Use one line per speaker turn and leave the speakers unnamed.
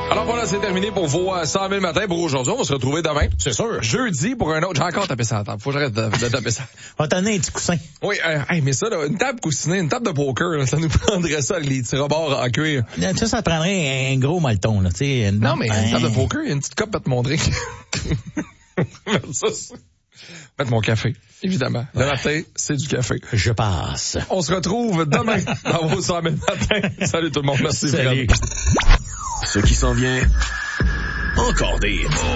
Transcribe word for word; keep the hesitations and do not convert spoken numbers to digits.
Alors voilà, c'est terminé pour vos euh, cent mille matins pour aujourd'hui. On va se retrouver demain.
C'est sûr.
Jeudi pour un autre. J'ai encore tapé ça à la table. Faut que j'arrête de, de taper ça.
On va t'amener un petit coussin.
Oui, euh, hey, mais ça, là, une table coussinée, une table de poker, là, ça nous prendrait ça avec les petits rebords en cuir.
Ça, ça te prendrait un gros malton, là, tu sais.
Non, mais
ben...
une table de poker, il y a une petite coupe à te montrer. ça, c'est... Mettre mon café, évidemment. Le matin, c'est du café.
Je passe.
On se retrouve demain dans vos cent mille matins. Salut tout le monde, merci.
Salut.
Ce qui s'en vient, encore des...